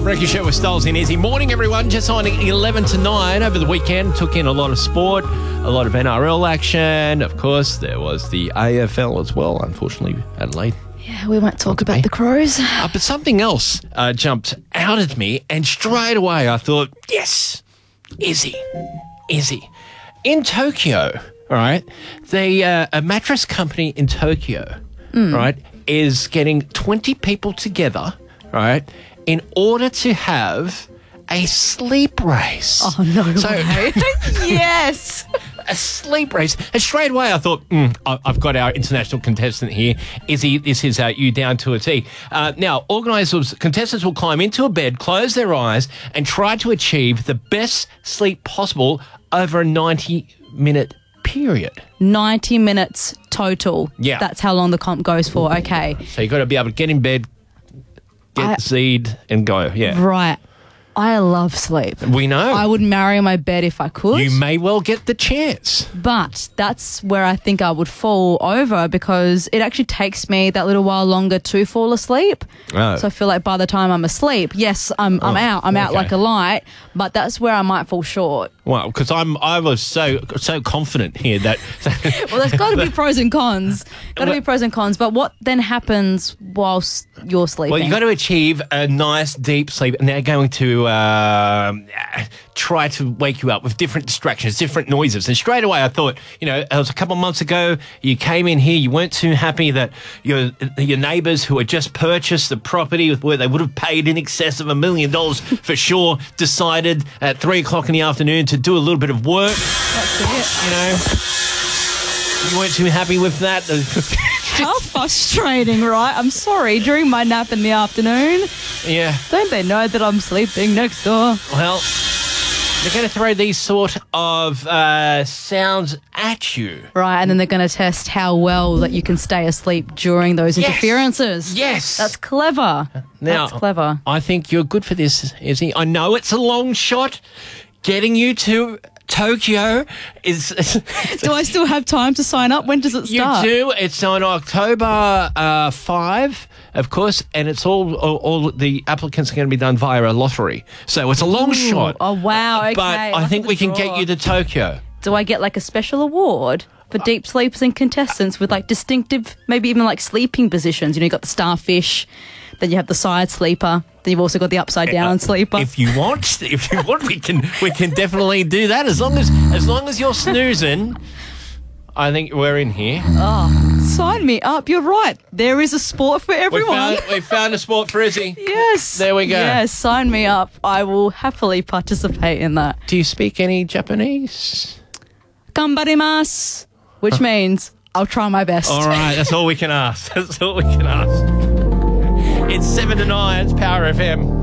Breakfast Show with Styles and Izzy. Morning, everyone. Just on 11 to 9 over the weekend. Took in a lot of sport, a lot of NRL action. Of course, there was the AFL as well, unfortunately, Adelaide. Yeah, we won't talk about the Crows. But something else jumped out at me, and straight away I thought, yes, Izzy. In Tokyo, all right, a mattress company in Tokyo, right, is getting 20 people together, right, in order to have a sleep race. Oh, no way. Yes. A sleep race. And straight away I thought, I've got our international contestant here. Izzy, this is you down to a T. Now, contestants will climb into a bed, close their eyes, and try to achieve the best sleep possible over a 90-minute period. 90 minutes total. Yeah. That's how long the comp goes for. Okay. So you've got to be able to get in bed, get seed, and go. Yeah. Right. I love sleep. We know. I would marry my bed if I could. You may well get the chance. But that's where I think I would fall over because it actually takes me that little while longer to fall asleep. Oh. So I feel like by the time I'm asleep, yes, I'm out. I'm out like a light, but that's where I might fall short. Well, because I was so confident here that... Well, there's got to be pros and cons. But what then happens whilst you're sleeping? Well, you've got to achieve a nice deep sleep, and they're going to try to wake you up with different distractions, different noises. And straight away I thought, it was a couple of months ago, you came in here, you weren't too happy that your neighbours who had just purchased the property where they would have paid in excess of $1 million for sure, decided at 3 o'clock in the afternoon to do a little bit of work. That's it. You weren't too happy with that. How frustrating, right? I'm sorry. During my nap in the afternoon, yeah. Don't they know that I'm sleeping next door? Well, they're going to throw these sort of sounds at you. Right, and then they're going to test how well that you can stay asleep during those interferences. Yes. That's clever. Now, that's clever. I think you're good for this, Izzy. I know it's a long shot. Getting you to Tokyo is... Do I still have time to sign up? When does it start? You do. It's on October 5, of course, and it's all the applicants are going to be done via a lottery. So it's a long shot. Oh, wow. Okay. But I think we can get you to Tokyo. Do I get like a special award for deep sleepers and contestants with like distinctive, maybe even like sleeping positions? You've got the starfish, then you have the side sleeper. Then you've also got the upside down sleeper. If you want, we can definitely do that. As long as you're snoozing, I think we're in here. Oh, sign me up. You're right. There is a sport for everyone. We found a sport for Izzy. Yes. There we go. Yes, sign me up. I will happily participate in that. Do you speak any Japanese? Gambarimasu, which means I'll try my best. All right, that's all we can ask. That's all we can ask. It's 7 to 9. It's Power FM.